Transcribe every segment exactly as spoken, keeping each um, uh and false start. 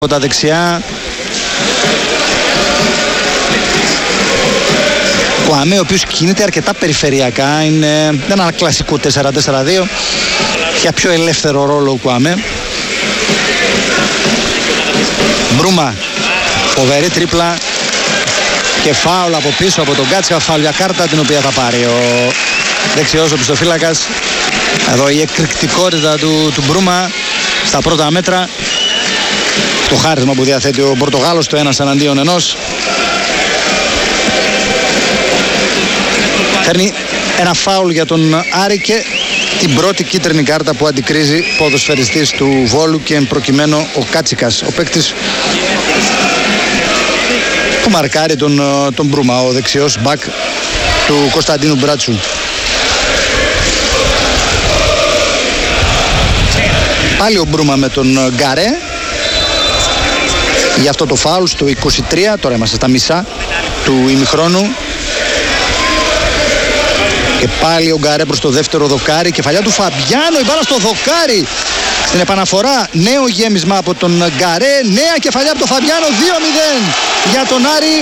από τα δεξιά. Ο Αμέ, ο οποίος κινείται αρκετά περιφερειακά, είναι ένα κλασικό τέσσερα τέσσερα δύο, για πιο ελεύθερο ρόλο ο Κουαμέ. Μπρούμα, φοβερή τρίπλα και φάουλ από πίσω από τον Γκάτσκα, φάουλια κάρτα την οποία θα πάρει ο δεξιός οπισθοφύλακας. Εδώ η εκρηκτικότητα του, του Μπρούμα στα πρώτα μέτρα, το χάρισμα που διαθέτει ο Πορτογάλος, το ένας εναντίον ενός. Φέρνει ένα φάουλ για τον Άρη και την πρώτη κίτρινη κάρτα που αντικρίζει ποδοσφαιριστής του Βόλου και προκειμένου ο Κάτσικας, ο παίκτης που μαρκάρει τον, τον Μπρούμα, ο δεξιός μπακ του Κωνσταντίνου Μπράτσου. Πάλι ο Μπρούμα με τον Γκαρέ για αυτό το φάουλ στο είκοσι τρία, τώρα είμαστε στα μισά του ημιχρόνου. Και πάλι ο Γκαρέ προς το δεύτερο δοκάρι, κεφαλιά του Φαμπιάνο, η μπάλα στο δοκάρι. Στην επαναφορά νέο γέμισμα από τον Γκαρέ, νέα κεφαλιά από τον Φαμπιάνο, δύο μηδέν για τον Άρη.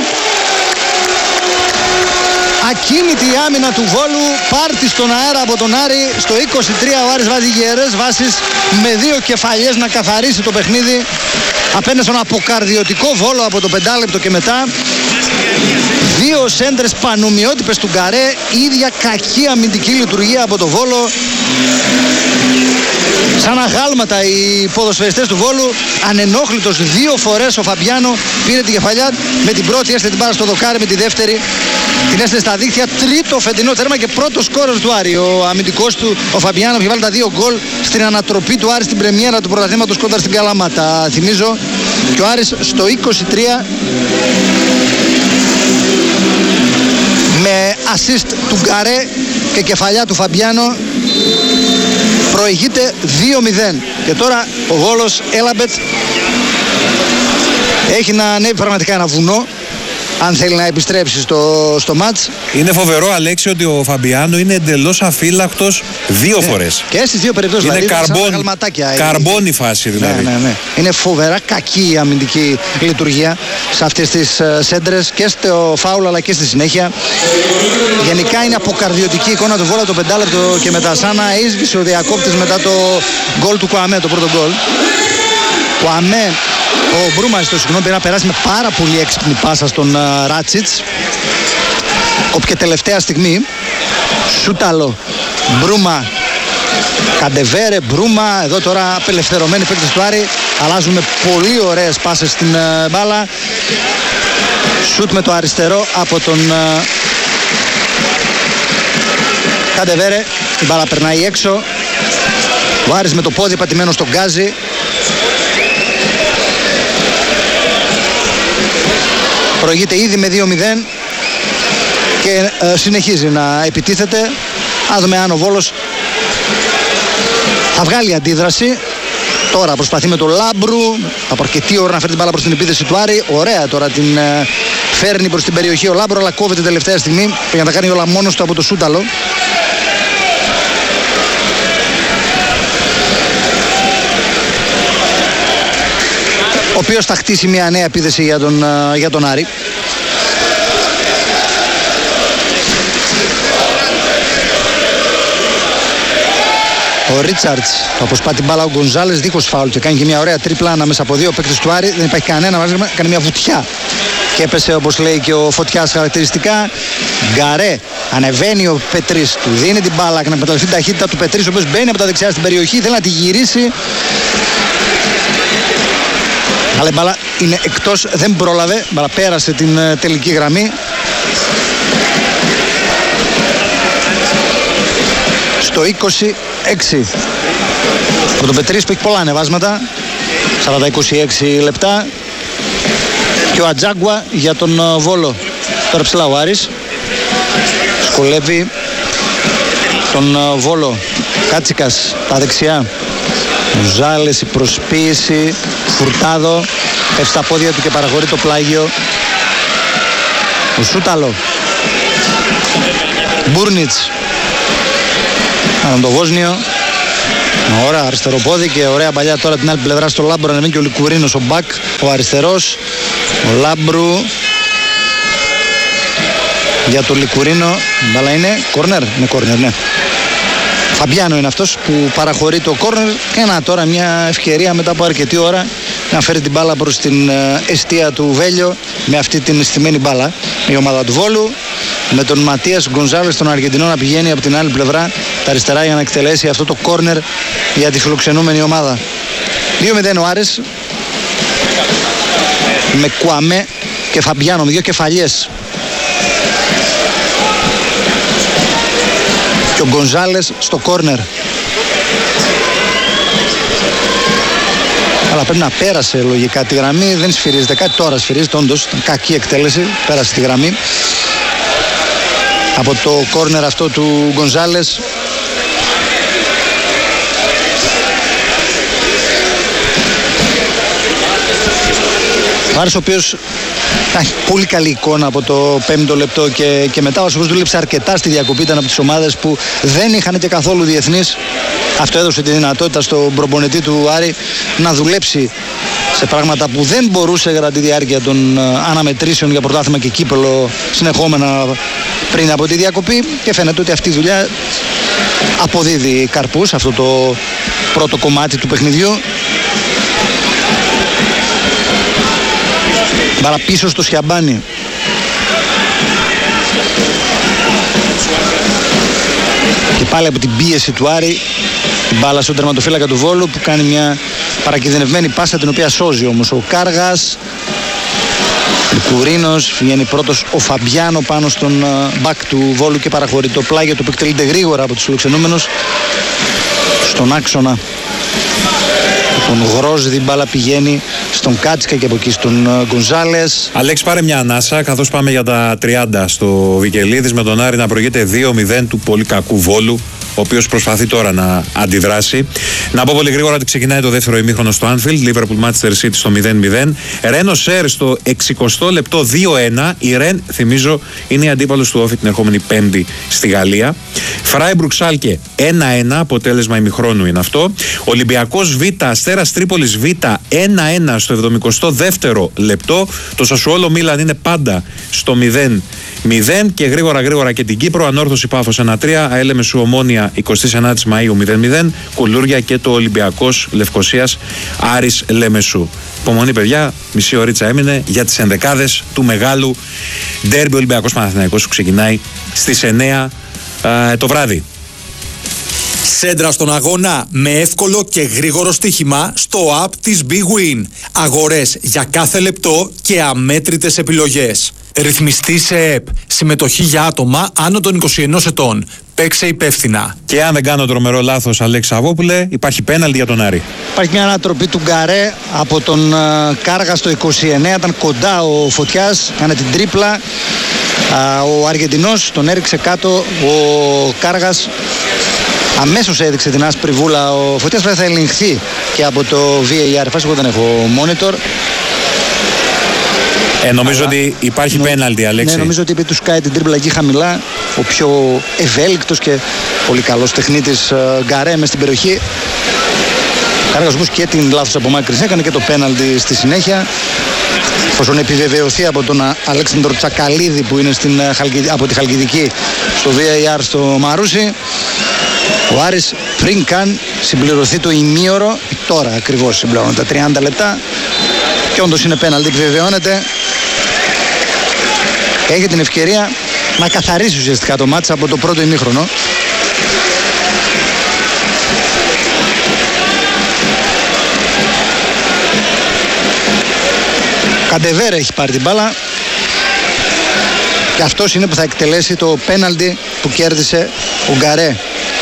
Ακίνητη η άμυνα του Βόλου, πάρτι στον αέρα από τον Άρη. Στο είκοσι τρία ο Άρης βάζει γερές βάσεις με δύο κεφαλιές να καθαρίσει το παιχνίδι απέναντι στον αποκαρδιωτικό Βόλο από το πεντάλεπτο και μετά. Δύο σέντρες πανομοιότυπες του Γκαρέ, ίδια κακή αμυντική λειτουργία από το Βόλο. Σαν αγάλματα οι ποδοσφαιριστές του Βόλου. Ανενόχλητος δύο φορές ο Φαμπιάνο πήρε την κεφαλιά. Με την πρώτη έστειλε την μπάλα στο δοκάρι, με τη δεύτερη την έστειλε στα δίχτυα. Τρίτο φετινό τέρμα και πρώτο σκόρερ του Άρη. Ο αμυντικός του, ο Φαμπιάνο, έχει βάλει τα δύο γκολ στην ανατροπή του Άρη στην πρεμιέρα του πρωταθλήματος κοντά στην Καλαμάτα. Θυμίζω, και ο Άρης στο είκοσι τρία με assist του Γκαρέ και κεφαλιά του Φαμπιάνο προηγείται δύο μηδέν. Και τώρα ο Βόλος Έλαμπετ έχει να ανέβει πραγματικά ένα βουνό αν θέλει να επιστρέψει στο, στο μάτς. Είναι φοβερό, Αλέξη, ότι ο Φαμπιάνο είναι εντελώς αφύλακτος δύο ναι. φορές. Και στις δύο περιπτώσεις είναι δηλαδή, καρμπόν, καρμπόνι φάση δηλαδή. Ναι, ναι, ναι. Είναι φοβερά κακή η αμυντική λειτουργία σε αυτές τις uh, σέντρες και στο φάουλ αλλά και στη συνέχεια. Γενικά είναι αποκαρδιωτική εικόνα του Βόλα το πεντάλεπτο και μετά, σαν να έσβησε ο διακόπτης μετά το γκολ του Κουαμέ, το πρώτο γκολ. Κουαμέ, ο Μπρούμα στο συγγνώμη, πήρε να περάσει με πάρα πολύ έξυπνη πάσα στον uh, Ράτσιτς. Όποια τελευταία στιγμή Σούταλο, Μπρούμα, Καντεβέρε, Μπρούμα. Εδώ τώρα απελευθερωμένοι παίκτες του Άρη, αλλάζουν με πολύ ωραίες πάσες στην uh, μπάλα. Σούτ με το αριστερό από τον uh, Καντεβέρε. Η μπάλα περνάει έξω. Ο Άρης με το πόδι πατημένο στον γκάζι. Προηγείται ήδη με δύο μηδέν και ε, συνεχίζει να επιτίθεται. Α δούμε αν ο Βόλος θα βγάλει αντίδραση. Τώρα προσπαθεί με τον Λάμπρου από αρκετή ώρα να φέρει την μπάλα προς την επίθεση του Άρη. Ωραία τώρα την ε, φέρνει προς την περιοχή ο Λάμπρου, αλλά κόβεται τελευταία στιγμή για να τα κάνει όλα μόνος του από το Σούταλο. Ο οποίος θα χτίσει μια νέα επίθεση για τον, uh, για τον Άρη. Ο Ρίτσαρτς θα αποσπά την μπάλα, ο Γκονζάλες δίχως φάουλ και κάνει και μια ωραία τρίπλα ανάμεσα από δύο παίκτες του Άρη. Δεν υπάρχει κανένα, κάνει μια βουτιά και έπεσε, όπως λέει και ο Φωτιάς χαρακτηριστικά. Γκαρέ, ανεβαίνει ο Πετρής, του δίνει την μπάλα και να εκμεταλλευτεί την ταχύτητα του Πετρής, ο οποίος μπαίνει από τα δεξιά στην περιοχή, θέλει να τη γυρίσει. Αλλά η μπάλα είναι εκτός, δεν πρόλαβε, μπάλα πέρασε την uh, τελική γραμμή. Στο είκοσι έξι ο τον Πετρής που έχει πολλά ανεβάσματα, σαράντα είκοσι έξι λεπτά, και ο Ατζάγκουα για τον uh, Βόλο. Τώρα ψηλά ο Άρης σκολεύει τον uh, Βόλο. Κάτσικας τα δεξιά, Ζάλες, η προσποίηση, Φουρτάδο πέφτει στα πόδια του και παραχωρεί το πλάγιο. Ο Σούταλο, Μπούρνιτς, ανά το Βόσνιο, Ωραία, αριστερό πόδι και ωραία παλιά τώρα την άλλη πλευρά στο Λάμπρο. Ανεβαίνει και ο Λικουρίνος ο μπακ, ο αριστερός. Ο Λάμπρου για το Λικουρίνο. Μπαλά είναι κόρνερ, είναι κόρνερ, ναι. Φαμπιάνο είναι αυτός που παραχωρεί το κόρνερ. Και να τώρα μια ευκαιρία μετά από αρκετή ώρα να φέρει την μπάλα προς την εστία του Βέλιο με αυτή την στημένη μπάλα. Η ομάδα του Βόλου με τον Ματίας Γκονζάλες, τον Αργεντινό, να πηγαίνει από την άλλη πλευρά τα αριστερά για να εκτελέσει αυτό το κόρνερ για τη φιλοξενούμενη ομάδα. δύο μηδέν ο Άρης με Κουαμέ και Φαμπιάνο με δύο κεφαλιές. Και ο Γκονζάλες στο κόρνερ. Αλλά πρέπει να πέρασε λογικά τη γραμμή, δεν σφυρίζεται κάτι, τώρα σφυρίζεται όντως, κακή εκτέλεση, πέρασε τη γραμμή. Από το κόρνερ αυτό του Γκονζάλες. Ο Άρης ο οποίος έχει πολύ καλή εικόνα από το πέμπτο λεπτό και, και μετά, ο οποίος δούλεψε αρκετά στη διακοπή, ήταν από τις ομάδες που δεν είχαν και καθόλου διεθνείς. Αυτό έδωσε τη δυνατότητα στον προπονητή του Άρη να δουλέψει σε πράγματα που δεν μπορούσε κατά τη διάρκεια των αναμετρήσεων για πρωτάθλημα και κύπελλο συνεχόμενα πριν από τη διακοπή, και φαίνεται ότι αυτή η δουλειά αποδίδει καρπούς, αυτό το πρώτο κομμάτι του παιχνιδιού. Μπάλα πίσω στο Σιαμπάνι. Και πάλι από την πίεση του Άρη την μπάλα στον τερματοφύλακα του Βόλου, που κάνει μια παρακινδυνευμένη πάσα την οποία σώζει όμως ο Κάργας. Λικουρίνος, βγαίνει πρώτος ο Φαμπιάνο πάνω στον μπακ του Βόλου και παραχωρεί το πλάγιο του που εκτελείται γρήγορα από τους φιλοξενούμενους στον άξονα. Τον Γρόζδη, μπάλα πηγαίνει στον Κάτσικα και από εκεί στον Γκονζάλες. Αλέξη, πάρε μια ανάσα καθώς πάμε για τα τριάντα στο Βικελίδης, με τον Άρη να προηγείται δύο μηδέν του πολύ κακού Βόλου, ο οποίος προσπαθεί τώρα να αντιδράσει. Να πω πολύ γρήγορα ότι ξεκινάει το δεύτερο ημίχρονο στο Anfield. Liverpool Manchester City στο μηδέν μηδέν. Ρένο Σέρ στο εξηκοστό λεπτό δύο ένα. Η Ρεν, θυμίζω, είναι η αντίπαλος του Όφη την ερχόμενη Πέμπτη στη Γαλλία. Φράιμπουργκ Σάλκε ένα ένα. Αποτέλεσμα ημιχρόνου είναι αυτό. Ολυμπιακός Β, Αστέρας Τρίπολης Β ένα ένα στο εβδομηκοστό δεύτερο λεπτό. Το Σασουόλο Μίλαν είναι πάντα στο μηδέν μηδέν. Και γρήγορα γρήγορα και την Κύπρο. Ανόρθωση Πάφος ένα τρία. ΑΕΛ Μεσού Ομόνια εικοστή ενάτη Μαΐου μηδέν μηδέν. Κουλούρια και το Ολυμπιακός Λευκοσίας Άρης Λεμεσού. Υπομονή, παιδιά, μισή ωρίτσα έμεινε για τις ενδεκάδες του μεγάλου ντέρμπι Ολυμπιακός Παναθηναϊκός που ξεκινάει στις εννέα ε, το βράδυ. Σέντρα στον αγώνα με εύκολο και γρήγορο στοίχημα στο app της Big Win. Αγορές για κάθε λεπτό και αμέτρητες επιλογές. Ρυθμιστή σε ΕΠ. Συμμετοχή για άτομα άνω των είκοσι ενός ετών. Παίξε υπεύθυνα. Και αν δεν κάνω τρομερό λάθος, Αλέξη Σαββόπουλε, υπάρχει πέναλτι για τον Άρη. Υπάρχει μια ανατροπή του Γκαρέ από τον uh, Κάργα στο είκοσι εννέα. Ήταν κοντά ο Φωτιάς, έκανε την τρίπλα. Uh, ο Αργεντινός τον έριξε κάτω. Ο Κάργας αμέσως έδειξε την άσπρη βούλα. Ο Φωτιάς θα ελεγχθεί και από το βι έι αρ. Φάση, εγώ δεν έχω monitor. Ε, νομίζω Αλλά, ότι υπάρχει νο... πέναλτι, Αλέξη. Ναι, νομίζω ότι επειδή του σκάει την τρίπλα εκεί χαμηλά, ο πιο ευέλικτος και πολύ καλός τεχνίτης uh, Γκαρέ μες στην περιοχή. Κάργας όμως και την λάθος απομάκρυνση έκανε και το πέναλτι στη συνέχεια. Εφόσον επιβεβαιωθεί από τον Αλέξανδρο Τσακαλίδη που είναι στην, από τη Χαλκιδική στο βι έι αρ στο Μαρούσι. Ο Άρης πριν καν συμπληρωθεί το ημίωρο, τώρα ακριβώς συμπληρώνουν τα τριάντα λεπτά και όντως είναι πέναλτι, επιβεβαιώνεται. Έχει την ευκαιρία να καθαρίσει ουσιαστικά το μάτς από το πρώτο ημίχρονο. Καντεβέρε έχει πάρει την μπάλα και αυτός είναι που θα εκτελέσει το πέναλτι που κέρδισε ο Γκαρέ.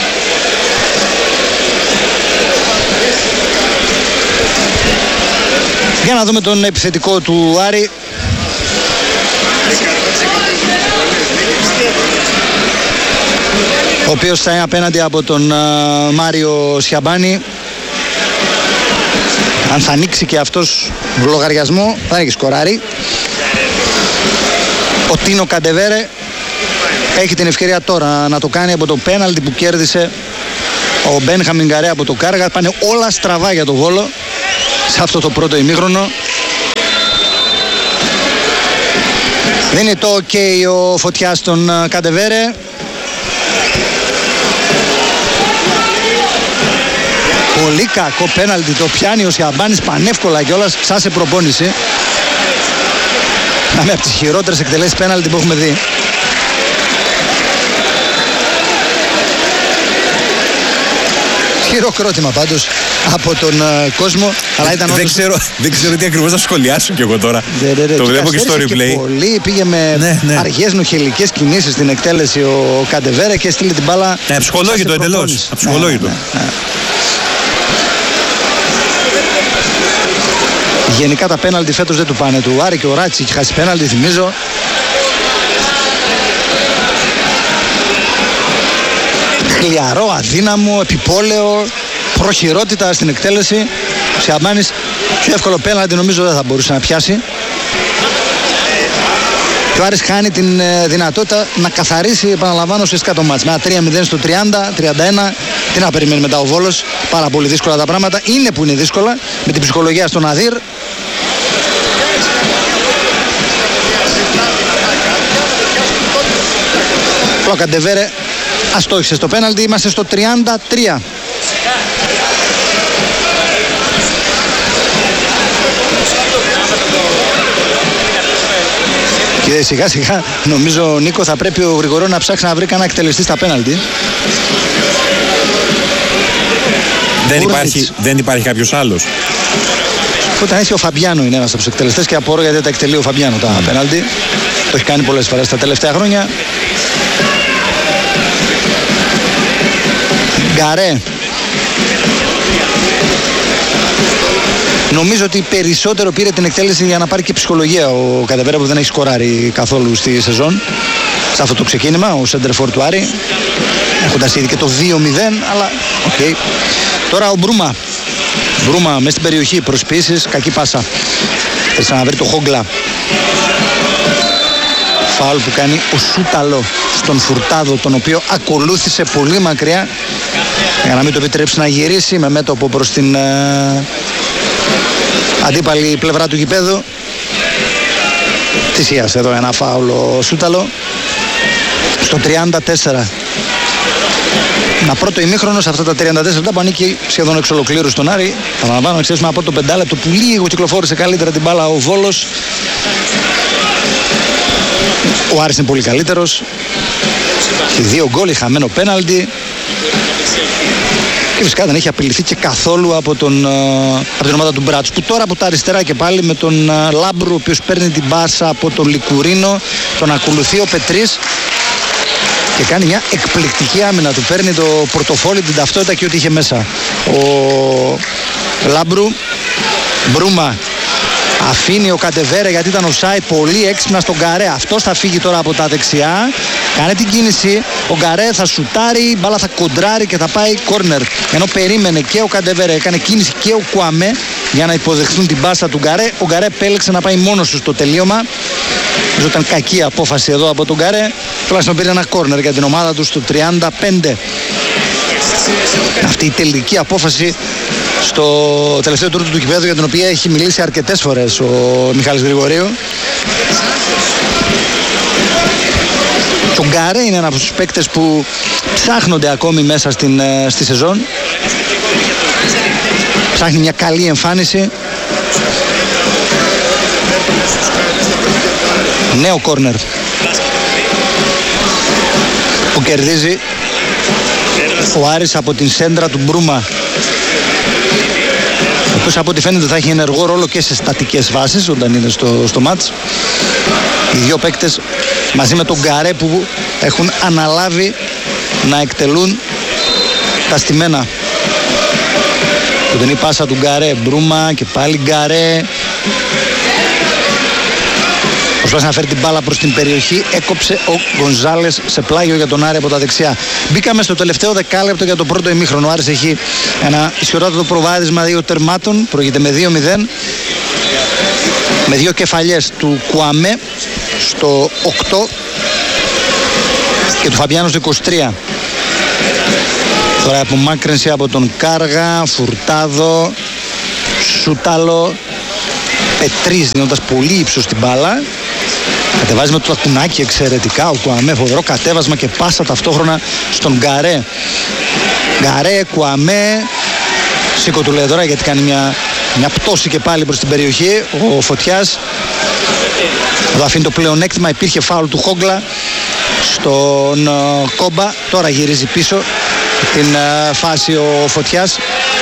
Για να δούμε τον επιθετικό του Άρη. Ο οποίος θα είναι απέναντι από τον uh, Μάριο Σιαμπάνη. Αν θα ανοίξει και αυτός λογαριασμό θα έχει σκοράρει. Ο Τίνο Καντεβέρε έχει την ευκαιρία τώρα να το κάνει από το πέναλτι που κέρδισε Ο Μπένχαμιν Γκαρέ από το Κάργα. Πάνε όλα στραβά για το Βόλο σε αυτό το πρώτο ημίχρονο. Δεν είναι το ok ο Φωτιάς στον Καντεβέρε. Πολύ κακό πέναλτι, το πιάνει ο Σιαμπάνης πανεύκολα κιόλας, σαν σε προπόνηση. Να είναι από τις χειρότερες εκτελέσεις πέναλτι που έχουμε δει. Χειροκρότημα πάντως από τον uh, κόσμο. Αλλά ήταν δεν, όντως... ξέρω, δεν ξέρω τι ακριβώς θα σχολιάσω κι εγώ τώρα. Δε, δε, δε, το βλέπω και στο replay. Πολύ, πήγε με ναι, ναι. αργές νοχελικές κινήσεις στην εκτέλεση ο Καντεβέρε και στείλε την μπάλα. Ναι, ψυχολόγητο εντελώς. Ψυχολόγητο. Ναι, ναι, ναι. Γενικά τα πέναλτι φέτος δεν του πάνε. Του Άρη και ο Ράτσι έχει χάσει πέναλτι, θυμίζω. Χλιαρό, αδύναμο, επιπόλαιο, προχειρότητα στην εκτέλεση. Ο Σιαμπάνης πιο εύκολο πέναλτι νομίζω δεν θα μπορούσε να πιάσει. Και ο Άρης χάνει την δυνατότητα να καθαρίσει, επαναλαμβάνω, ουσιαστικά το μάτς. Με ένα τρία μηδέν στο τριάντα, τριάντα ένα. Τι να περιμένει μετά ο Βόλος. Πάρα πολύ δύσκολα τα πράγματα. Είναι που είναι δύσκολα. Με την ψυχολογία στον Αδύρ. Ο Καντεβέρε αστόχησε στο πέναλτι. Είμαστε στο τριάντα τρία. Και σιγά σιγά νομίζω, Νίκο, θα πρέπει ο Γρηγορό να ψάξει να βρει κανένα εκτελεστή στα πέναλτι. Δεν υπάρχει, δεν υπάρχει κάποιος άλλος. Όταν έχει ο Φαμπιάνο είναι ένας από τους εκτελεστές και απορώ γιατί τα εκτελεί ο Φαμπιάνο τα mm. πέναλτι. Το έχει κάνει πολλές φορές τα τελευταία χρόνια. Γκαρέ. Νομίζω ότι περισσότερο πήρε την εκτέλεση για να πάρει και ψυχολογία ο Καντεβέρα που δεν έχει σκοράρει καθόλου στη σεζόν. Σε αυτό το ξεκίνημα, ο σέντερφορ του Άρη. Έχοντας ήδη και το δύο μηδέν, αλλά οκ. Okay. Τώρα ο Μπρούμα. Μπρούμα μέσα στην περιοχή, προσποιήσεις, κακή πάσα. Θέλει να βρει το Χόγκλα. Φάουλ που κάνει ο Σούταλο στον Φουρτάδο, τον οποίο ακολούθησε πολύ μακριά για να μην το επιτρέψει να γυρίσει με μέτωπο προς την ε, αντίπαλη πλευρά του γηπέδου. Θυσίασε εδώ ένα φάουλ ο Σούταλο στο τριάντα τέσσερα. Ένα πρώτο ημίχρονο σε αυτά τα τριάντα τέσσερα λεπτά που ανήκει σχεδόν εξ ολοκλήρου στον Άρη. Παραλαμβάνω, εξαιρέσουμε από το πεντάλεπτο που λίγο κυκλοφόρησε καλύτερα την μπάλα ο Βόλος. Ο Άρης είναι πολύ καλύτερος. Έχει δύο γκολ, χαμένο πέναλτι. Και φυσικά δεν έχει απειληθεί και καθόλου από, τον, από την ομάδα του Μπράτσου, που τώρα από τα αριστερά και πάλι με τον Λάμπρου, ο οποίος παίρνει την μπάσα από τον Λικουρίνο, τον ακολουθεί ο Πετρής και κάνει μια εκπληκτική άμυνα. Του παίρνει το πορτοφόλι, την ταυτότητα και ό,τι είχε μέσα ο Λάμπρου. Μπρούμα αφήνει ο Καντεβέρε γιατί ήταν offside, πολύ έξυπνα στον Γκαρέ. Αυτός θα φύγει τώρα από τα δεξιά. Κάνει την κίνηση. Ο Γκαρέ θα σουτάρει, η μπάλα θα κοντράρει και θα πάει κόρνερ. Ενώ περίμενε και ο Καντεβέρε, έκανε κίνηση και ο Κουαμέ για να υποδεχθούν την μπάσα του Γκαρέ. Ο Γκαρέ επέλεξε να πάει μόνος του στο τελείωμα. Νομίζω ήταν κακή απόφαση εδώ από τον Γκαρέ. Τουλάχιστον πήρε ένα κόρνερ για την ομάδα του στο τριάντα πέντε. Αυτή η τελική απόφαση στο τελευταίο τούρ του κυπέδου, για την οποία έχει μιλήσει αρκετές φορές ο Μιχάλης Γρηγορίου. Και ο Γκαρέ είναι ένας από τους παίκτες που ψάχνονται ακόμη μέσα στην, στη σεζόν. Ψάχνει μια καλή εμφάνιση. Νέο κόρνερ που κερδίζει ο Άρης από την σέντρα του Μπρούμα, ο οποίος από ό,τι φαίνεται θα έχει ενεργό ρόλο και σε στατικές βάσεις όταν είναι στο, στο μάτς. Οι δύο παίκτες μαζί με τον Γκαρέ που έχουν αναλάβει να εκτελούν τα στημένα. Κοντινή πάσα του Γκαρέ, Μπρούμα και πάλι Γκαρέ. Προσπάθησε να φέρει την μπάλα προς την περιοχή, έκοψε ο Γκονζάλες σε πλάγιο για τον Άρη από τα δεξιά. Μπήκαμε στο τελευταίο δεκάλεπτο για το πρώτο ημίχρονο. Ο Άρης έχει ένα ισχυρότατο προβάδισμα δύο τερμάτων, προηγείται με δύο μηδέν. Με δύο κεφαλιές του Κουαμέ στο οκτώ και του Φαμπιάνου στο είκοσι τρία. Τώρα απομάκρυνση από τον Κάργα, Φουρτάδο, Σούταλο, Πετρής δίνοντας πολύ ύψος την μπάλα. Κατεβάζει με το τακουνάκι εξαιρετικά ο Κουαμέ, φοβερό κατέβασμα και πάσα ταυτόχρονα στον Γκαρέ. Γκαρέ, Κουαμέ, σήκω του λέει τώρα γιατί κάνει μια, μια πτώση και πάλι προς την περιοχή ο Φωτιάς. Εδώ αφήνει το πλεονέκτημα, υπήρχε φάουλ του Χόγκλα στον uh, Κόμπα, τώρα γυρίζει πίσω την uh, φάση ο Φωτιάς.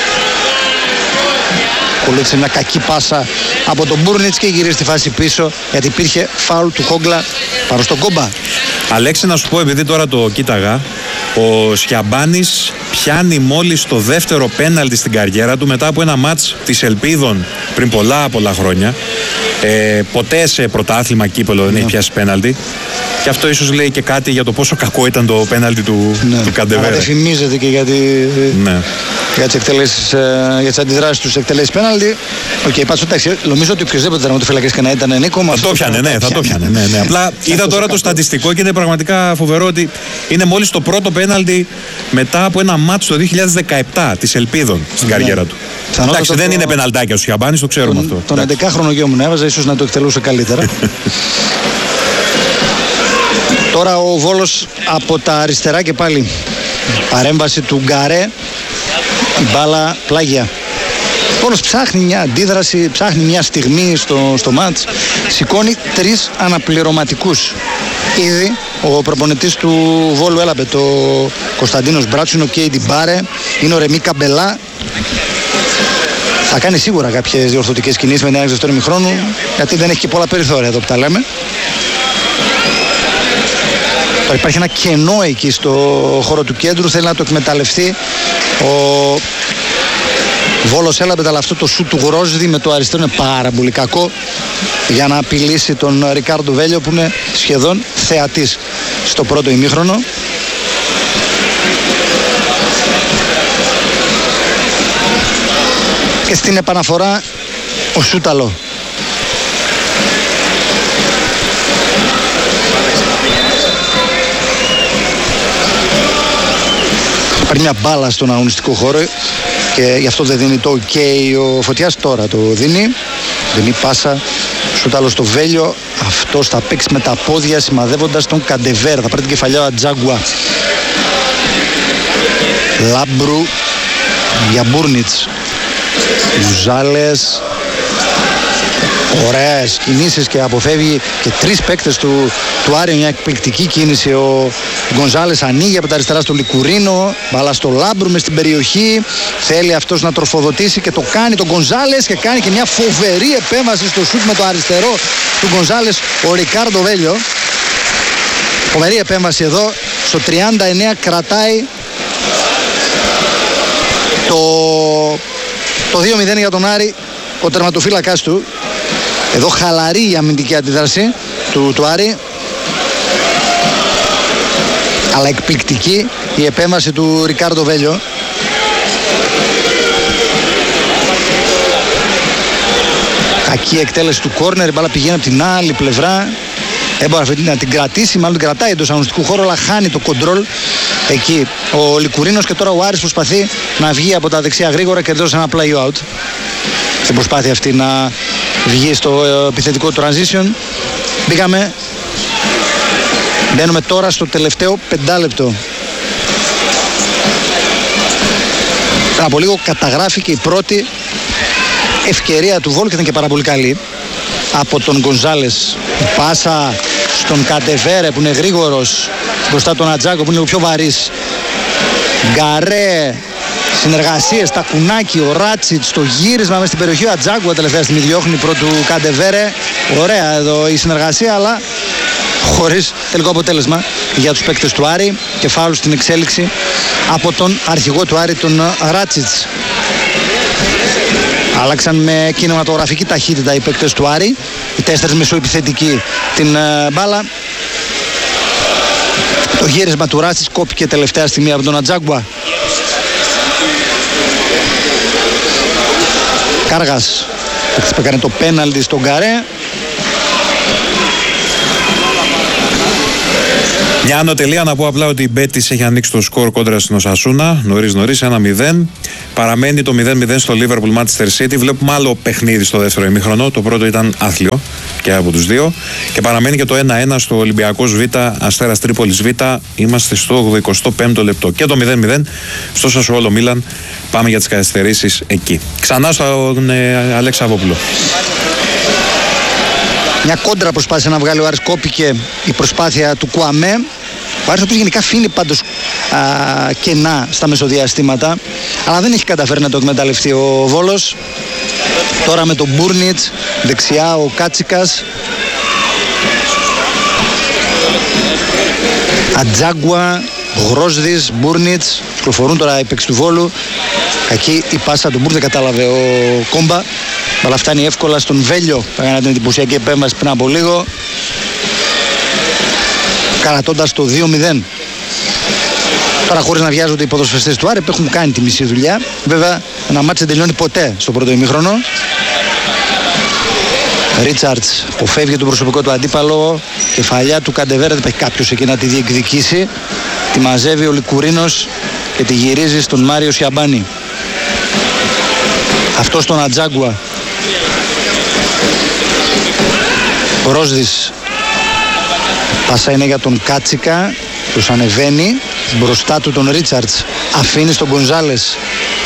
Κολούθησε μια κακή πάσα από τον Μπούρνιτς και γυρίζει τη φάση πίσω γιατί υπήρχε φάουλ του Χόγκλα πάνω στον Κόμπα. Αλέξη, να σου πω, επειδή τώρα το κοίταγα, ο Σιαμπάνης πιάνει μόλις το δεύτερο πέναλτι στην καριέρα του μετά από ένα μάτς της Ελπίδων πριν πολλά πολλά χρόνια. Ε, ποτέ σε πρωτάθλημα κύπελλο δεν έχει πιάσει πέναλτι. Και αυτό ίσως λέει και κάτι για το πόσο κακό ήταν το πέναλτι του, ναι. του Καντεβέρα. Αλλά δεν φημίζεται και για, τη... ναι. για τις εκτελέσεις, για τις αντιδράσεις τους εκτελέσεις πέναλτι. Οκ, okay, πάντως εντάξει, νομίζω ότι οποιοδήποτε τερματοφύλακας και να ήταν Νίκο. Θα το πιάνε, ναι, θα το πιάνε. Ναι, ναι. Απλά είδα τώρα το στατιστικό και είναι πραγματικά φοβερό ότι είναι μόλις το πρώτο πέναλτι μετά από ένα μάτς το δύο χιλιάδες δεκαεπτά της Ελπίδων στην καριέρα του. Εντάξει, δεν είναι πεναλτάκια ο Σιαμπάνης, το ξέρουμε αυτό. Τον έντεκαχρονο γιο μου έβαζε, ίσως να το εκτελούσε καλύτερα. Τώρα ο Βόλος από τα αριστερά και πάλι. Παρέμβαση του Γκαρέ. Η μπάλα πλάγια. Ο Βόλος ψάχνει μια αντίδραση, ψάχνει μια στιγμή στο, στο μάτς. Σηκώνει τρεις αναπληρωματικούς. Ήδη ο προπονητής του Βόλου έλαβε το Κωνσταντίνος Μπράτσου, είναι ο Κέιντι Μπάρε, είναι ο Ρεμί Καμπελά. Θα κάνει σίγουρα κάποιες διορθωτικές κινήσεις με την έναρξη δεύτερου ημιχρόνου, γιατί δεν έχει και πολλά περιθώρια εδώ που τα λέμε. Τώρα υπάρχει ένα κενό εκεί στο χώρο του κέντρου, θέλει να το εκμεταλλευτεί ο Βόλος έλαβε, αλλά αυτό το σου του Γρόσδη με το αριστερό είναι πάρα πολύ κακό για να απειλήσει τον Ρικάρντο Βέλιο που είναι σχεδόν θεατής στο πρώτο ημίχρονο. Και στην επαναφορά ο Σούταλο. Υπάρχει μια μπάλα στον αγωνιστικό χώρο και γι' αυτό δεν δίνει το ok ο Φωτιάς, τώρα το δίνει. Δίνει πάσα, Σούταλο στο Βέλιο. Αυτός θα παίξει με τα πόδια σημαδεύοντας τον Καντεβέρα. Θα πάρει την κεφαλιά ο Ατζάγκουα. Λάμπρου για Μπούρνιτς. Ουζάλες. Ωραίες κινήσεις και αποφεύγει και τρεις παίκτες του, του Άρη. Μια εκπληκτική κίνηση. Ο Γκονζάλες ανοίγει από τα αριστερά στο Λικουρίνο. Μπάλα στο Λάμπρου μες στην περιοχή. Θέλει αυτός να τροφοδοτήσει και το κάνει τον Γκονζάλες και κάνει και μια φοβερή επέμβαση στο σουτ με το αριστερό του Γκονζάλες ο Ρικάρντο Βέλιο. Φοβερή επέμβαση εδώ. Στο τριάντα εννέα κρατάει το, το δύο μηδέν για τον Άρη ο τερματοφύλακας του. Εδώ χαλαρή η αμυντική αντίδραση του, του Άρη, αλλά εκπληκτική η επέμβαση του Ρικάρντο Βέλιο. Κακή εκτέλεση του κόρνερ, η μπάλα πηγαίνει από την άλλη πλευρά. Έμπορε να την κρατήσει, μάλλον την κρατάει εντός αγωνιστικού χώρου, αλλά χάνει το κοντρόλ εκεί ο Λικουρίνος. Και τώρα ο Άρης προσπαθεί να βγει από τα δεξιά γρήγορα και κερδίζει ένα play out στην προσπάθεια αυτή να βγει στο επιθετικό transition. Μπήκαμε, μπαίνουμε τώρα στο τελευταίο πεντάλεπτο. Πριν από λίγο καταγράφηκε η πρώτη ευκαιρία του Βόλου και ήταν και πάρα πολύ καλή από τον Γκονζάλες. Πάσα στον Καντεβέρε που είναι γρήγορος μπροστά τον Ατζάκο που είναι λίγο πιο βαρύς. Γκαρέ, συνεργασίες, τα κουνάκι, ο Ράτσιτ στο γύρισμα μέσα στην περιοχή. Ο Ατζάκου τελευταία στιγμή διώχνει πρώτου Καντεβέρε. Ωραία εδώ η συνεργασία, αλλά χωρίς τελικό αποτέλεσμα για τους παίκτες του Άρη και φάουλ στην εξέλιξη από τον αρχηγό του Άρη, τον Ράτσιτ. Άλλαξαν με κινηματογραφική ταχύτητα οι παίκτες του Άρη, οι τέσσερις μεσοεπιθετικοί την uh, μπάλα. Το γύρισμα του Ράτσιτ κόπηκε τελευταία στιγμή από τον Ατζάγκουα. Κάργας που έκανε το πέναλτι στον Γκαρέ. Μια ανωτελεία να πω απλά ότι η Μπέτις έχει ανοίξει το σκορ κόντρα στην Οσασούνα νωρίς νωρίς ένα μηδέν. Παραμένει το μηδέν μηδέν στο Liverpool Manchester City. Βλέπουμε άλλο παιχνίδι στο δεύτερο ημίχρονο. Το πρώτο ήταν άθλιο και από τους δύο. Και παραμένει και το ένα ένα στο Ολυμπιακός Β, Αστέρας Τρίπολης Β. Είμαστε στο ογδοηκοστό πέμπτο λεπτό. Και το μηδέν μηδέν στο Σασουόλο Μίλαν. Πάμε για τις καθυστερήσεις εκεί. Ξανά στον ε, Αλέξη Αβόπουλο. Μια κόντρα προσπάθησε να βγάλει ο Άρης, κόπηκε η προσπάθεια του Κουαμέ. Ο Άρης, ο οποίος γενικά αφήνει πάντως α, κενά στα μεσοδιαστήματα, αλλά δεν έχει καταφέρει να το εκμεταλλευτεί ο Βόλος. Τώρα με τον Μπούρνιτς, δεξιά ο Κάτσικας. Ατζάγκουα, Γρόσδης, Μπούρνιτς. Κυκλοφορούν τώρα οι παίκτες του Βόλου. Κακή η πάσα του Μπούρνιτς, δεν κατάλαβε ο Κόμπα. Αλλά φτάνει εύκολα στον Βέλιο που έκανε την εντυπωσιακή επέμβαση πριν από λίγο, καρατώντας το δύο μηδέν. Τώρα, χωρίς να βιάζονται οι ποδοσφαιριστές του Άρη, έχουν κάνει τη μισή δουλειά. Βέβαια, ένα μάτς δεν τελειώνει ποτέ στο πρώτο ημίχρονο. Ρίτσαρτς αποφεύγει τον προσωπικό του αντίπαλο. Κεφαλιά του Καντεβέρα, δεν υπάρχει κάποιος εκεί να τη διεκδικήσει. Τη μαζεύει ο Λικουρίνος και τη γυρίζει στον Μάριο Σιαμπάνη. Αυτό στον Ατζάγκουα. Ρόσδης. Πάσα είναι για τον Κάτσικα. Τους ανεβαίνει. Μπροστά του τον Ρίτσαρτς. Αφήνει στον Γκονζάλες.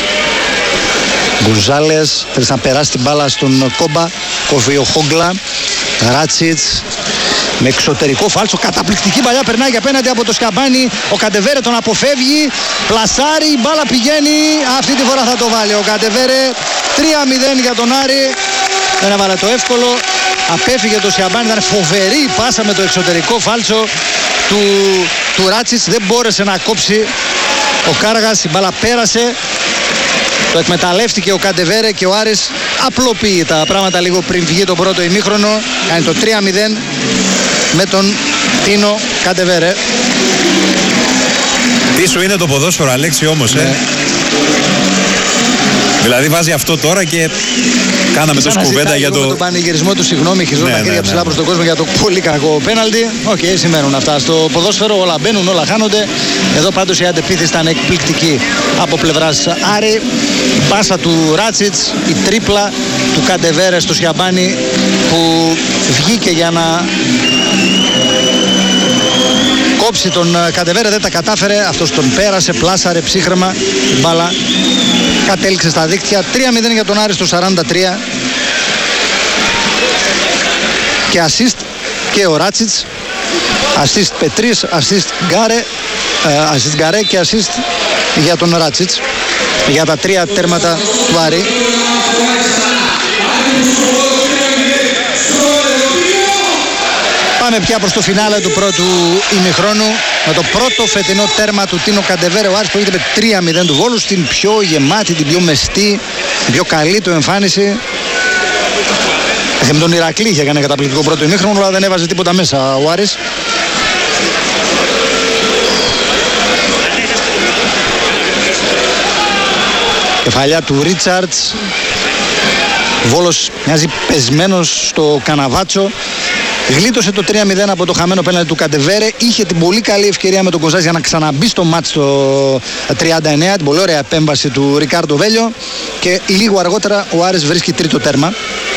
Γκονζάλες θέλει να περάσει την μπάλα στον Κόμπα. Κόβει ο Χόγκλα. Ράτσιτς. Με εξωτερικό φάλτσο, καταπληκτική παλιά, περνάει απέναντι από το Σκαμπάνι. Ο Καντεβέρε τον αποφεύγει. Πλασάρει, η μπάλα πηγαίνει. Αυτή τη φορά θα το βάλει ο Καντεβέρε. τρία μηδέν για τον Άρη. Δεν έβαλε το εύκολο. Απέφυγε το Σκαμπάνι. Ήταν φοβερή η πάσα με το εξωτερικό φάλτσο του, του Ράτσιτς. Δεν μπόρεσε να κόψει ο Κάργας. Η μπάλα πέρασε. Το εκμεταλλεύτηκε ο Καντεβέρε και ο Άρης απλοποιεί τα πράγματα λίγο πριν βγει το πρώτο ημίχρονο. Κάνει το τρία μηδέν με τον Τίνο Καντεβέρε. Τι σου είναι το ποδόσφαιρο, Αλέξη, όμως, ναι. ε? Δηλαδή βάζει αυτό τώρα και κάναμε τόση κουβέντα για το... τον πανηγυρισμό του, συγγνώμη, χειζόταν ναι, τα χέρια ναι, ψηλά ναι. προς τον κόσμο για το πολύ κακό πέναλτι. Οκ, okay, σημαίνουν αυτά. Στο ποδόσφαιρο όλα μπαίνουν, όλα χάνονται. Εδώ πάντως η αντεπίθεση ήταν εκπληκτική από πλευράς Άρη. Η πάσα του Ράτσιτς, η τρίπλα του Καντεβέρε στο Σιαμπάνι που βγήκε για να κόψει τον Καντεβέρε, δεν τα κατάφερε. Αυτός τον πέρασε, πλάσαρε ψύχρεμα. Η μπάλα κατέληξε στα δίκτυα. τρία μηδέν για τον Άρη στο σαράντα τρία. Και assist και ο Ράτσιτς. Assist Πετρίς, assist Γκάρε, assist Γκάρε και assist για τον Ράτσιτς. Για τα τρία τέρματα του Άρη. Πάμε πια προς το φινάλε του πρώτου ημιχρόνου με το πρώτο φετινό τέρμα του Τίνο Καντεβέρε. Ο Άρης προηγείται με τρία μηδέν του Βόλου, στην πιο γεμάτη, την πιο μεστή, την πιο καλή του εμφάνιση. Με τον Ηρακλή είχε κάνει καταπληκτικό πρώτο ημίχρονο, αλλά δεν έβαζε τίποτα μέσα ο Άρης. Κεφαλιά του Ρίτσαρτς. Βόλος μοιάζει πεσμένος στο καναβάτσο. Γλίτωσε το τρία μηδέν από το χαμένο πέναλτι του Καντεβέρε. Είχε την πολύ καλή ευκαιρία με τον Κοζάζη για να ξαναμπεί στο μάτς το τριάντα εννέα. Την πολύ ωραία επέμβαση του Ρικάρντο Βέλιο. Και λίγο αργότερα ο Άρης βρίσκει τρίτο τέρμα.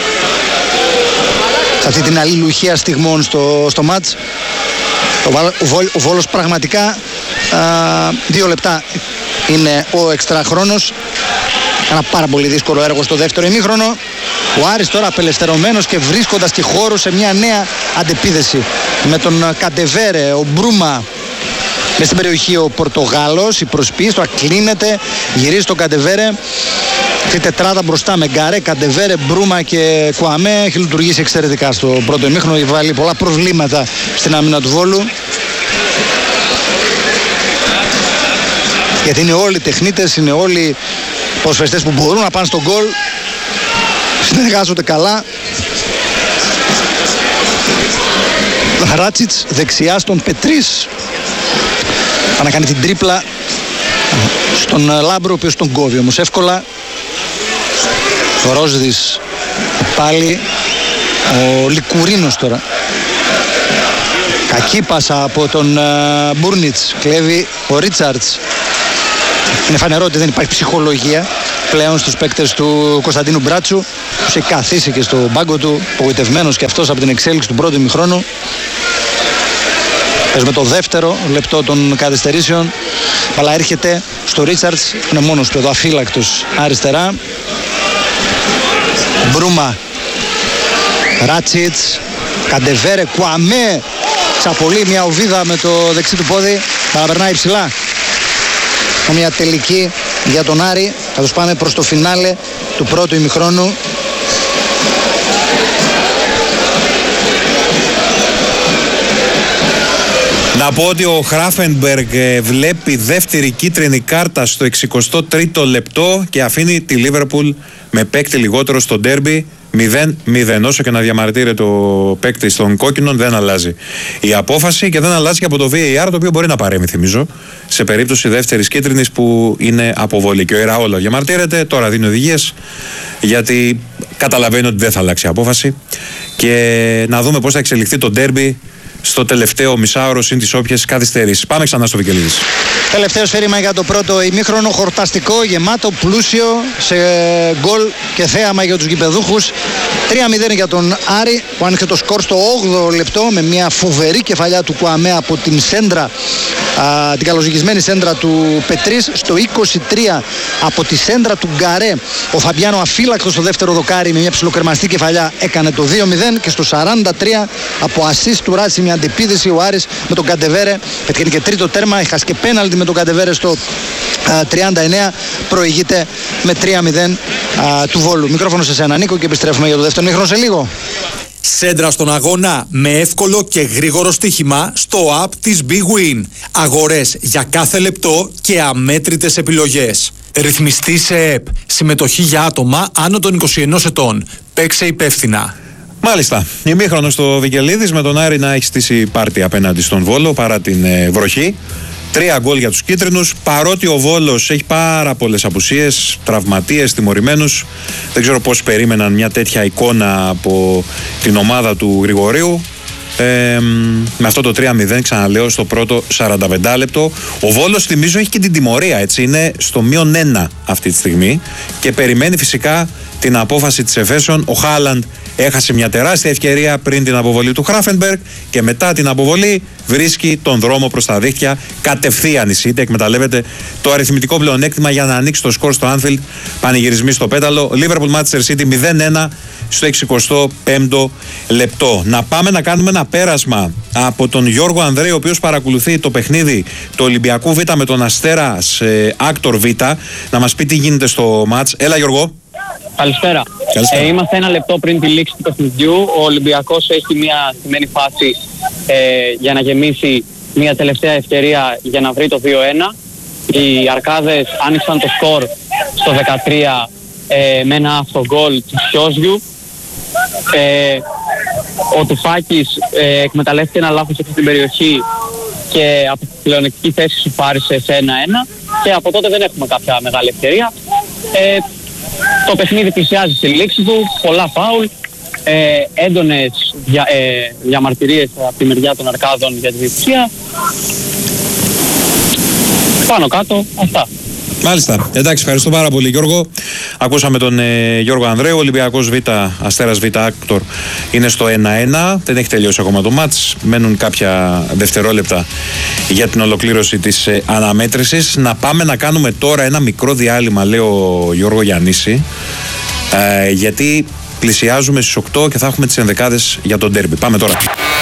Σε αυτή την αλληλουχία στιγμών στο, στο μάτς. Ο, Βόλ, ο Βόλος πραγματικά α, δύο λεπτά είναι ο εξτρά χρόνος. Ένα πάρα πολύ δύσκολο έργο στο δεύτερο ημίχρονο. Ο Άρης τώρα απελευθερωμένος και βρίσκοντας και χώρο σε μια νέα αντεπίδεση με τον Καντεβέρε, ο Μπρούμα μες στην περιοχή, ο Πορτογάλος, η προσπίση τώρα κλείνεται, γυρίζει τον Καντεβέρε. Αυτή τετράδα μπροστά με Γκάρε, Καντεβέρε, Μπρούμα και Κουαμέ έχει λειτουργήσει εξαιρετικά στο πρώτο ημίχρονο. Έχει βάλει πολλά προβλήματα στην άμυνα του Βόλου. Γιατί είναι όλοι τεχνίτες, είναι όλοι ποδοσφαιριστές που μπορούν να πάνε στον γκολ. Συνεργάζονται καλά. Ράτσιτς δεξιά στον Πετρίς. Θα να κάνει την τρίπλα στον Λάμπρο, ο οποίος τον κόβει όμως εύκολα. Ο Ρόσδης πάλι. Ο Λικουρίνος τώρα. Κακή πάσα από τον uh, Μπούρνιτς. Κλέβει ο Ρίτσαρτς. Είναι φανερό ότι δεν υπάρχει ψυχολογία πλέον στους παίκτες του Κωνσταντίνου Μπράτσου, που έχει καθίσει και στο μπάγκο του, απογοητευμένος και αυτός από την εξέλιξη του πρώτου ημιχρόνου. Πες με το δεύτερο λεπτό των καθυστερήσεων, αλλά έρχεται στο Ρίτσαρτς, είναι μόνος του εδώ, αφύλακτος αριστερά. Μπρούμα, Ράτσιτς, Καντεβέρε, Κουαμέ, ξαπολύει μια οβίδα με το δεξί του πόδι, θα περνάει ψηλά. Μια τελική για τον Άρη, καθώς πάμε προς το φινάλε του πρώτου ημιχρόνου. Να πω ότι ο Χράφενμπεργκ βλέπει δεύτερη κίτρινη κάρτα στο εξηκοστό τρίτο λεπτό και αφήνει τη Λίβερπουλ με παίκτη λιγότερο στο ντέρμπι. μηδέν μηδέν. Όσο και να διαμαρτύρεται ο παίκτη των κόκκινων, δεν αλλάζει η απόφαση και δεν αλλάζει και από το βι έι αρ, το οποίο μπορεί να παρέμει, θυμίζω, σε περίπτωση δεύτερης κίτρινης που είναι αποβολή. Και ο Ιραόλο διαμαρτύρεται, τώρα δίνει οδηγίες, γιατί καταλαβαίνει ότι δεν θα αλλάξει η απόφαση. Και να δούμε πώς θα εξελιχθεί το ντέρμπι στο τελευταίο μισάωρο συν τις όποιες καθυστερήσεις. Πάμε ξανά στο Βικελίδης. Τελευταίο σφαίριμα για το πρώτο ημίχρονο, χορταστικό, γεμάτο, πλούσιο σε γκολ και θέαμα για τους γηπεδούχους. τρία μηδέν για τον Άρη, που άνοιξε το σκορ στο όγδοο λεπτό με μια φοβερή κεφαλιά του Κουαμέ από την σέντρα, α, την καλοζυγισμένη σέντρα του Πετρίς. Στο είκοσι τρία από τη σέντρα του Γκαρέ, ο Φαμπιάνο αφύλακτος στο δεύτερο δοκάρι με μια ψιλοκρεμαστή κεφαλιά έκανε το δύο μηδέν, και στο σαράντα τρία από ασίστ του Ράτσι, μια αντεπίδηση, ο Άρης με τον Καντεβέρε πετυχαίνει και τρίτο τέρμα, έχασε και πέναλτι με τον Καντεβέρε στο α, τριάντα εννέα, προηγείται με τρία μηδέν α, του Βόλου. Μικρόφωνο σε σένα, Νίκο, και επιστρέφουμε για το δεύτερο μήχρονο σε λίγο. Σέντρα στον αγώνα με εύκολο και γρήγορο στοίχημα στο app της Big Win. Αγορές για κάθε λεπτό και αμέτρητες επιλογές. Ρυθμιστή σε ΕΠ. Συμμετοχή για άτομα άνω των είκοσι ενός ετών. Παίξε υπεύθυνα. Μάλιστα. Ημίχρονο στο Βικελίδης, με τον Άρη να έχει στήσει πάρτι απέναντι στον Βόλο παρά την ε, βροχή. Τρία γκολ για τους κίτρινους, παρότι ο Βόλος έχει πάρα πολλές απουσίες, τραυματίες, τιμωρημένους. Δεν ξέρω πώς περίμεναν μια τέτοια εικόνα από την ομάδα του Γρηγορίου. Ε, με αυτό το τρία μηδέν, ξαναλέω, στο πρώτο σαράντα πέντε λεπτό. Ο Βόλος, θυμίζω, έχει και την τιμωρία, έτσι, είναι στο μείον ένα αυτή τη στιγμή και περιμένει φυσικά την απόφαση της Εφέσεων. Ο Χάλαντ έχασε μια τεράστια ευκαιρία πριν την αποβολή του Χράφενμπεργκ και μετά την αποβολή βρίσκει τον δρόμο προς τα δίχτυα κατευθείαν. Η City εκμεταλλεύεται το αριθμητικό πλεονέκτημα για να ανοίξει το σκορ στο Anfield. Πανηγυρισμοί στο πέταλο. Liverpool Manchester City μηδέν ένα στο εξηκοστό πέμπτο λεπτό. Να πάμε να κάνουμε ένα πέρασμα από τον Γιώργο Ανδρέη, ο οποίος παρακολουθεί το παιχνίδι του Ολυμπιακού Β με τον Αστέρα σε Άκτορ Β, να μας πει τι γίνεται στο μάτς. Έλα, Γιώργο. Καλησπέρα. Ε, είμαστε ένα λεπτό πριν τη λήξη του παιχνιδιού. Ο Ολυμπιακός έχει μια σημαίνει φάση ε, για να γεμίσει μια τελευταία ευκαιρία για να βρει το δύο ένα. Οι Αρκάδες άνοιξαν το σκορ στο δεκατρία ε, με ένα αυτογκόλ του Σιόζιου. Ε, ο Τουφάκης ε, εκμεταλλεύτηκε ένα λάθος σε την περιοχή και από την πλεονεκτική θέση σου πάρισε σε ένα ένα, και από τότε δεν έχουμε κάποια μεγάλη ευκαιρία. Ε, Το παιχνίδι πλησιάζει στη λήξη του, πολλά φάουλ, ε, έντονες δια, ε, διαμαρτυρίες από τη μεριά των Αρκάδων για τη διαιτησία. Πάνω κάτω, αυτά. Μάλιστα. Εντάξει, ευχαριστώ πάρα πολύ, Γιώργο. Ακούσαμε τον ε, Γιώργο Ανδρέου. Ολυμπιακός Β, Αστέρας Β Άκτορ είναι στο ένα ένα. Δεν έχει τελειώσει ακόμα το μάτς. Μένουν κάποια δευτερόλεπτα για την ολοκλήρωση της ε, αναμέτρησης. Να πάμε να κάνουμε τώρα ένα μικρό διάλειμμα, λέει ο Γιώργο Γιαννίση, ε, γιατί πλησιάζουμε στις οκτώ και θα έχουμε τις ενδεκάδες για τον ντέρμπι. Πάμε τώρα.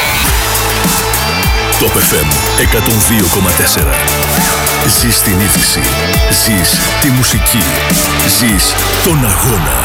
Top εφ εμ εκατόν δύο κόμμα τέσσερα. Ζεις την είδηση. Ζεις τη μουσική. Ζεις τον αγώνα.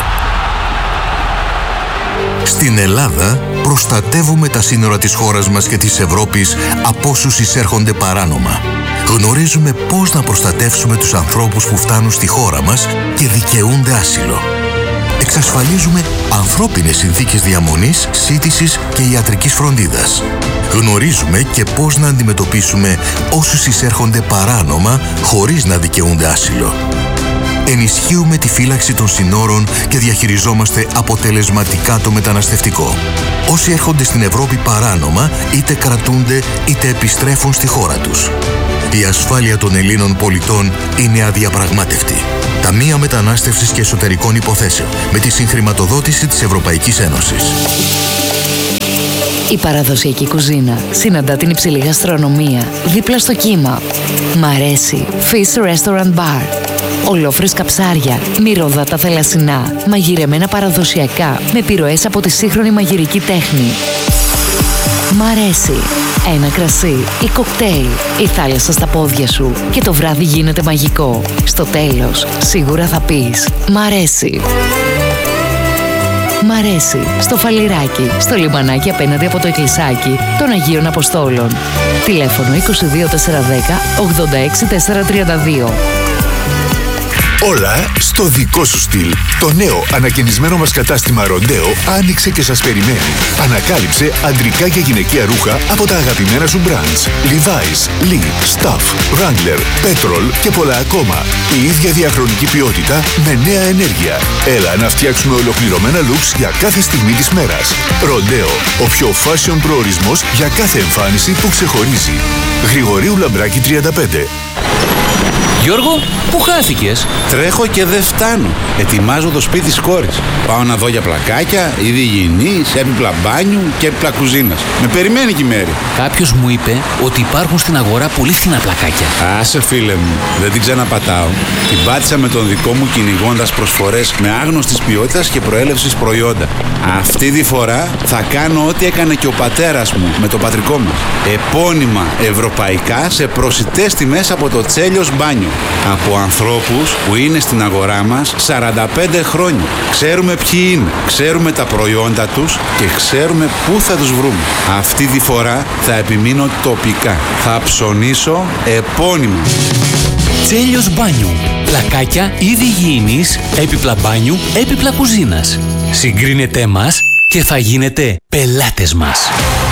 Στην Ελλάδα προστατεύουμε τα σύνορα της χώρας μας και της Ευρώπης από όσους εισέρχονται παράνομα. Γνωρίζουμε πώς να προστατεύσουμε τους ανθρώπους που φτάνουν στη χώρα μας και δικαιούνται άσυλο. Εξασφαλίζουμε ανθρώπινες συνθήκες διαμονής, σύντησης και ιατρικής φροντίδας. Γνωρίζουμε και πώς να αντιμετωπίσουμε όσους εισέρχονται παράνομα χωρίς να δικαιούνται άσυλο. ενισχύουμε τη φύλαξη των συνόρων και διαχειριζόμαστε αποτελεσματικά το μεταναστευτικό. Όσοι έρχονται στην Ευρώπη παράνομα, είτε κρατούνται είτε επιστρέφουν στη χώρα τους. Η ασφάλεια των Ελλήνων πολιτών είναι αδιαπραγμάτευτη. Ταμεία Μετανάστευσης και Εσωτερικών Υποθέσεων, με τη συγχρηματοδότηση της Ευρωπαϊκής Ένωσης. Η παραδοσιακή κουζίνα συναντά την υψηλή γαστρονομία δίπλα στο κύμα. Μ' αρέσει Fish Restaurant Bar. Ολόφρυσκα ψάρια, μυρωδάτα θαλασσινά, μαγειρεμένα παραδοσιακά με επιρροές από τη σύγχρονη μαγειρική τέχνη. Μ' αρέσει. Ένα κρασί ή κοκτέιλ, η θάλασσα στα πόδια σου και το βράδυ γίνεται μαγικό. Στο τέλος, σίγουρα θα πεις «Μ' αρέσει». Μ' αρέσει. Στο Φαλιράκι, στο λιμανάκι απέναντι από το εκκλησάκι των Αγίων Αποστόλων. Τηλέφωνο είκοσι δύο τετρακόσια δέκα ογδόντα έξι τετρακόσια τριάντα δύο. Όλα στο δικό σου στυλ. Το νέο ανακαινισμένο μας κατάστημα Ροντέο άνοιξε και σας περιμένει. Ανακάλυψε αντρικά και γυναικεία ρούχα από τα αγαπημένα σου brands. Levi's, Lee, Stuff, Wrangler, Petrol και πολλά ακόμα. Η ίδια διαχρονική ποιότητα με νέα ενέργεια. Έλα να φτιάξουμε ολοκληρωμένα looks για κάθε στιγμή της μέρας. Ροντέο, ο πιο fashion προορισμός για κάθε εμφάνιση που ξεχωρίζει. Γρηγορίου Λαμπράκη τριάντα πέντε. Γιώργο, πού χάθηκες? Τρέχω και δεν φτάνω. Ετοιμάζω το σπίτι της κόρης. Πάω να δω για πλακάκια, είδη υγιεινής, έπιπλα μπάνιου και έπιπλα κουζίνας. Με περιμένει και η Μέρη. Κάποιος μου είπε ότι υπάρχουν στην αγορά πολύ φθηνά πλακάκια. Άσε φίλε μου, δεν την ξαναπατάω. Την πάτησα με τον δικό μου κυνηγώντας προσφορές με άγνωστης ποιότητας και προέλευσης προϊόντα. Αυτή τη φορά θα κάνω ό,τι έκανε και ο πατέρας μου με το πατρικό μας. Επώνυμα ευρωπαϊκά σε προσιτές τιμές από το Τσέλιος Μπάνιο. Από ανθρώπους που είναι στην αγορά μας σαράντα πέντε χρόνια. Ξέρουμε ποιοι είναι, ξέρουμε τα προϊόντα τους και ξέρουμε πού θα τους βρούμε. Αυτή τη φορά θα επιμείνω τοπικά. Θα ψωνίσω επώνυμα. Τσέλιος Μπάνιου. Πλακάκια είδη υγιεινής, έπιπλα μπάνιου, έπιπλα κουζίνας. Συγκρίνετε μας και θα γίνετε πελάτες μας.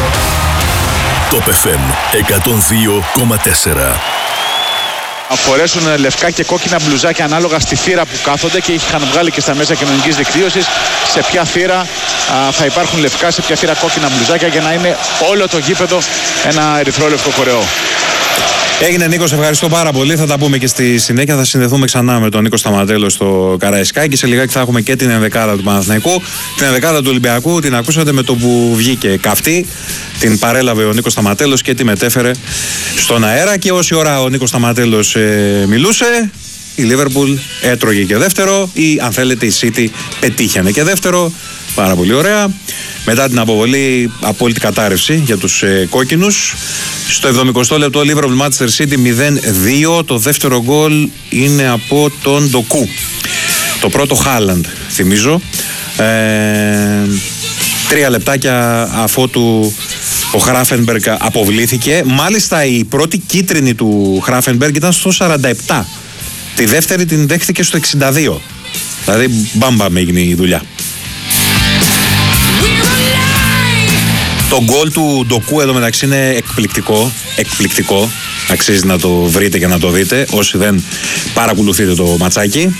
Top εφ εμ εκατόν δύο κόμμα τέσσερα. Να φορέσουν λευκά και κόκκινα μπλουζάκια ανάλογα στη θύρα που κάθονται και είχαν βγάλει και στα μέσα κοινωνικής δικτύωσης σε ποια θύρα α, θα υπάρχουν λευκά, σε ποια θύρα κόκκινα μπλουζάκια για να είναι όλο το γήπεδο ένα ερυθρόλευκο κορεό. Έγινε, Νίκο, σε ευχαριστώ πάρα πολύ. Θα τα πούμε και στη συνέχεια. Θα συνδεθούμε ξανά με τον Νίκο Σταματέλο στο Καραϊσκάκι. Σε λιγάκι θα έχουμε και την ενδεκάδα του Παναθηναϊκού. Την ενδεκάδα του Ολυμπιακού την ακούσατε με το που βγήκε καυτή. Την παρέλαβε ο Νίκος Σταματέλος και τη μετέφερε στον αέρα. Και όση ώρα ο Νίκος Σταματέλος ε, μιλούσε, η Λίβερπουλ έτρωγε και δεύτερο, ή αν θέλετε η City πετύχανε και δεύτερο. Πάρα πολύ ωραία. Μετά την αποβολή, απόλυτη κατάρρευση για τους ε, κόκκινους. Στο εβδομηκοστό λεπτό Liverpool Manchester City μηδέν δύο. Το δεύτερο γκολ είναι από τον Ντοκού. Το πρώτο Χάλαντ, θυμίζω. Ε, τρία λεπτάκια αφότου ο Χράφενμπεργκ αποβλήθηκε. Μάλιστα η πρώτη κίτρινη του Χράφενμπεργκ ήταν στο σαράντα επτά. Τη δεύτερη την δέχτηκε στο εξήντα δύο. Δηλαδή μπάμπαμ έγινε η δουλειά. Το γκολ του Ντοκού εδώ μεταξύ είναι εκπληκτικό, εκπληκτικό. Αξίζει να το βρείτε και να το δείτε όσοι δεν παρακολουθείτε το ματσάκι.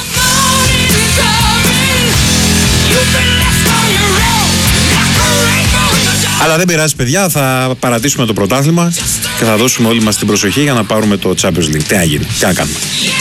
Αλλά δεν πειράζει, παιδιά, θα παρατήσουμε το πρωτάθλημα και θα δώσουμε όλοι μας την προσοχή για να πάρουμε το Champions League. Τι να γίνει, τι να κάνουμε.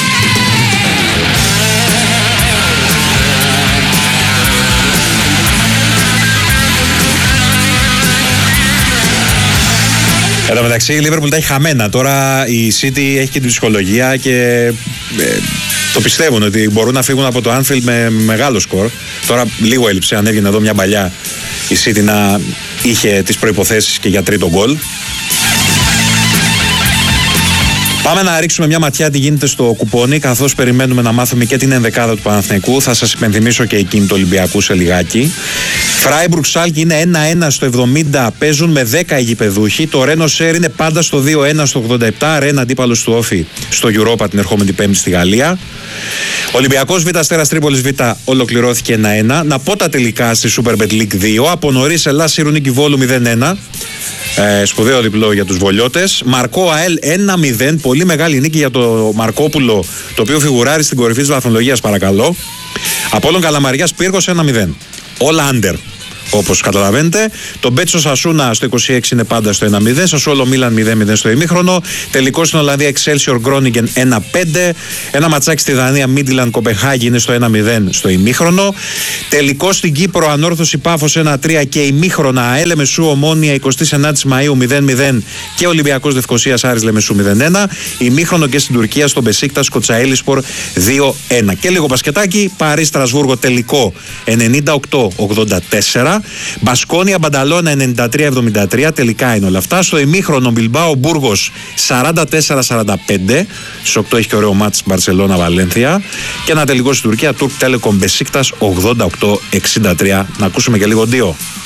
Εν τω μεταξύ η Liverpool τα έχει χαμένα. Τώρα η City έχει και την ψυχολογία και ε, το πιστεύουν ότι μπορούν να φύγουν από το Anfield με μεγάλο σκορ. Τώρα λίγο έλειψε, αν έβγαινε εδώ μια παλιά η City να είχε τις προϋποθέσεις και για τρίτο γκολ. Πάμε να ρίξουμε μια ματιά τι γίνεται στο κουπόνι, καθώς περιμένουμε να μάθουμε και την ενδεκάδα του Παναθηναϊκού. Θα σας υπενθυμίσω και εκείνη του Ολυμπιακού σε λιγάκι. Φράιμπουργκ Σάλκι είναι ένα ένα στο εβδομήντα, παίζουν με δέκα οι γηπεδούχοι. Το Ρένο Σέρ είναι πάντα στο δύο ένα στο ογδόντα επτά. Ρεν αντίπαλος του Όφη στο Europa την ερχόμενη Πέμπτη στη Γαλλία. Ολυμπιακός Β' Αστέρας Τρίπολης Β' ολοκληρώθηκε ένα ένα. Να πω τα τελικά στη Super Bet League δύο. Από νωρίς Ελλάς Ηρωνίκη Βόλου μηδέν ένα. Ε, σπουδαίο διπλό για τους Βολιώτες. Μαρκό ΑΕΛ ένα μηδέν. Πολύ μεγάλη νίκη για το Μαρκόπουλο, το οποίο φιγουράρει στην κορυφή της βαθμολογίας, παρακαλώ. Απόλλων Καλαμαρίας Πύργος ένα μηδέν. Όλα under, όπως καταλαβαίνετε. Το Μπέτσο Σασούνα στο είκοσι έξι είναι πάντα στο ένα μηδέν. Σασουόλο Μίλαν μηδέν μηδέν στο ημίχρονο. Τελικό στην Ολλανδία Excelsior Groningen ένα πέντε. Ένα ματσάκι στη Δανία Midland Κοπεχάγη είναι στο ένα μηδέν στο ημίχρονο. Τελικό στην Κύπρο Ανόρθωση Πάφος ένα τρία και ημίχρονα ΑΕΛ Λεμεσού Ομόνια εικοστή ενάτη Μαΐου μηδέν μηδέν και Ολυμπιακός Λευκωσίας Άρης Λεμεσού μηδέν ένα. Ημίχρονο και στην Τουρκία στο Μπεσίκτας Κοτσαέλισπορ δύο ένα. Και λίγο μπασκετάκι. Παρί Στρασβούργο τελικό ενενήντα οκτώ ογδόντα τέσσερα. Μπασκόνια Μπανταλώνα ενενήντα τρία εβδομήντα τρία, τελικά είναι όλα αυτά. Στο ημίχρονο Μπιλμπάο Μπούργος σαράντα τέσσερα σαράντα πέντε. Στις οκτώ έχει και ωραίο μάτς Μπαρσελόνα Βαλένθια. Και ένα τελικό στην Τουρκία Τουρκ Τέλεκομ Μπεσίκτας ογδόντα οκτώ εξήντα τρία. Να ακούσουμε και λίγο δύο.